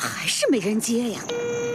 还是没人接呀？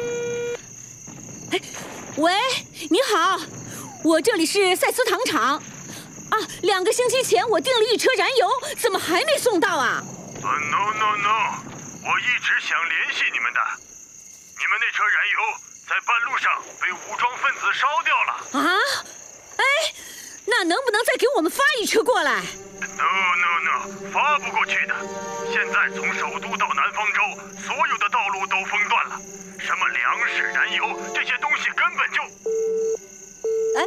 哎，喂，你好，我这里是赛斯糖厂。啊，2个星期前我订了1车燃油，怎么还没送到啊 ？No， 我一直想联系你们的。你们那车燃油在半路上被武装分子烧掉了。 啊？哎，那能不能再给我们发1车过来 ？No， 发不过去的。现在从首都到南方州，所有的道路都封断了，什么粮食、燃油这些东西根本就…… 哎，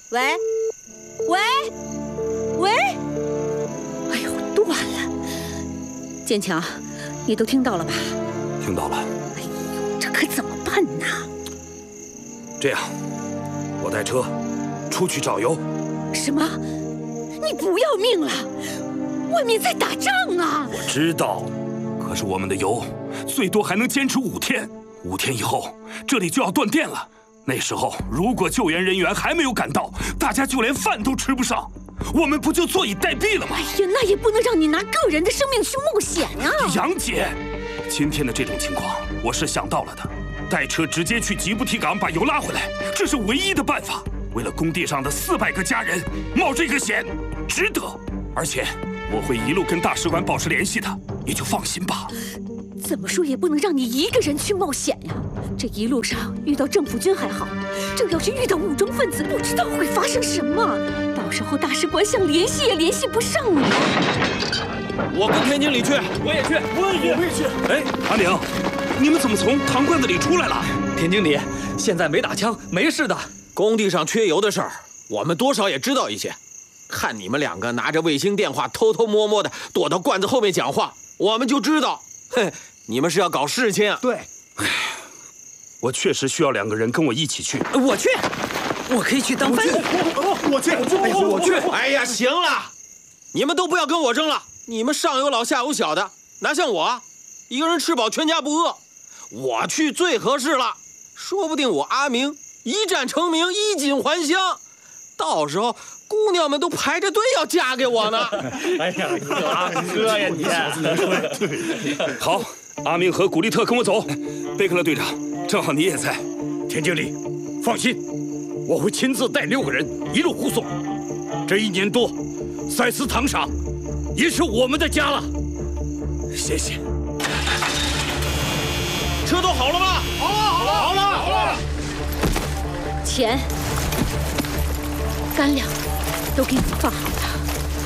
喂，哎呦，断了！建强，你都听到了吧？ 听到了。 哎呦，这可怎么办呢？ 这样，我带车出去找油。 什么？你不要命了？外面在打仗啊！ 我知道，可是我们的油最多还能坚持5天，5天以后这里就要断电了。那时候如果救援人员还没有赶到，大家就连饭都吃不上，我们不就坐以待毙了吗？ 哎呀，那也不能让你拿个人的生命去冒险啊！ 杨姐，今天的这种情况我是想到了的，带车直接去吉布提港把油拉回来，这是唯一的办法。为了工地上的400个家人，冒这个险，值得。而且我会一路跟大使馆保持联系的，你就放心吧。 怎么说也不能让你一个人去冒险呀！这一路上遇到政府军还好，这要是遇到武装分子，不知道会发生什么。到时候大使馆想联系也联系不上了。 我跟田经理去， 我也去。哎，阿明，你们怎么从糖罐子里出来了？ 田经理，现在没打枪，没事的。工地上缺油的事儿，我们多少也知道一些。看你们2个拿着卫星电话偷偷摸摸的躲到罐子后面讲话，我们就知道，嘿，你们是要搞事情啊。 对。哎，我确实需要2个人跟我一起去。 我去，我可以去当翻译。 我去。哎呀，行了，你们都不要跟我争了。你们上有老下有小的，哪像我，一个人吃饱全家不饿。我去最合适了，说不定我阿明一战成名，衣锦还乡，到时候姑娘们都排着队要嫁给我呢。 哎呀，你个阿哥呀，你小子能说的对。 好，阿明和古利特跟我走。贝克勒队长，正好你也在。 田经理，放心，我会亲自带6个人一路护送。这1年多，赛斯糖厂也是我们的家了。 谢谢。 车都好了吗？好了。 钱、干粮都给你放好了，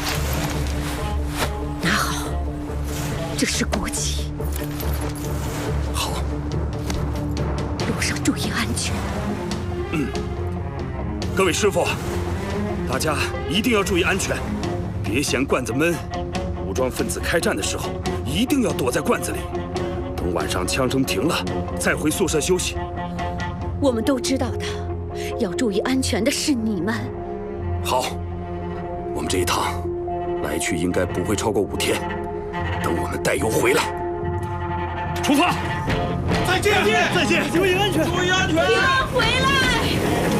拿好，这是国旗。 好， 路上注意安全。 各位师傅，大家一定要注意安全，别嫌罐子闷。武装分子开战的时候，一定要躲在罐子里，等晚上枪声停了，再回宿舍休息。 我们都知道的，要注意安全的是你们。 好，我们这一趟来去应该不会超过5天。等我们带油回来，出发！ 再见！ 注意安全！ 注意安全！ 平安回来！